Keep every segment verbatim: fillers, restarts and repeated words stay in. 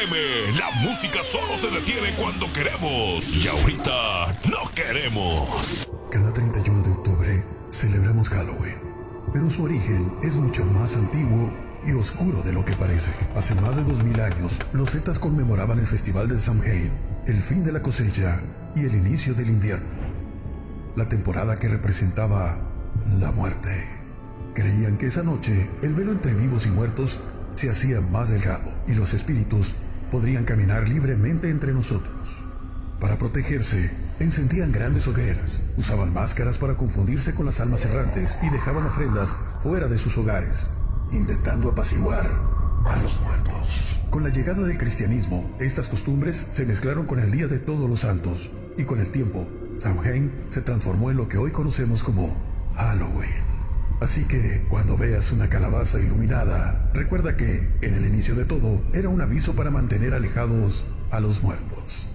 M. La música solo se detiene cuando queremos. Y ahorita no queremos. Cada treinta y uno de octubre celebramos Halloween. Pero su origen es mucho más antiguo y oscuro de lo que parece. Hace más de dos mil años, los celtas conmemoraban el festival de Samhain, el fin de la cosecha y el inicio del invierno. La temporada que representaba la muerte. Creían que esa noche el velo entre vivos y muertos se hacía más delgado y los espíritus podrían caminar libremente entre nosotros. Para protegerse, encendían grandes hogueras, usaban máscaras para confundirse con las almas errantes y dejaban ofrendas fuera de sus hogares, intentando apaciguar a los muertos. Con la llegada del cristianismo, estas costumbres se mezclaron con el Día de Todos los Santos y con el tiempo, Samhain se transformó en lo que hoy conocemos como Halloween. Así que, cuando veas una calabaza iluminada, recuerda que, en el inicio de todo, era un aviso para mantener alejados a los muertos.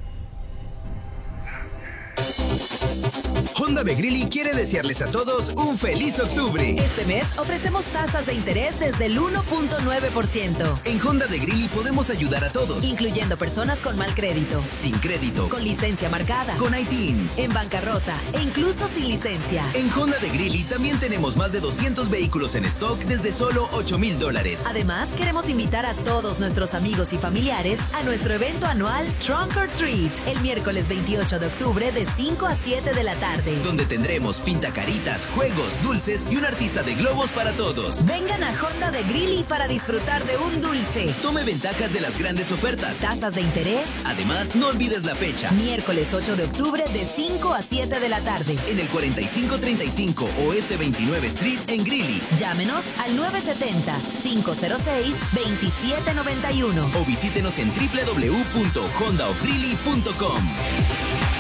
Honda Begrili quiere desearles a todos un feliz octubre. Este mes ofrecemos tasas de interés desde el uno punto nueve por ciento. En Honda de Greeley podemos ayudar a todos, incluyendo personas con mal crédito, sin crédito, con licencia marcada, con I T I N, en bancarrota e incluso sin licencia. En Honda de Greeley también tenemos más de doscientos vehículos en stock desde solo ocho mil dólares. Además, queremos invitar a todos nuestros amigos y familiares a nuestro evento anual Trunk or Treat, el miércoles veintiocho de octubre de cinco a siete de la tarde, donde tendremos pintacaritas, juegos, dulces y un artista de globos para todos. Vengan a Honda de Greeley para disfrutar de un dulce. Tome ventajas de las grandes ofertas, tasas de interés. Además, no olvides la fecha, miércoles ocho de octubre de cinco a siete de la tarde, en el cuarenta y cinco treinta y cinco Oeste veintinueve Street en Greeley. Llámenos al nueve siete cero, cinco cero seis, dos siete nueve uno o visítenos en doble u doble u doble u punto honda of greeley punto com.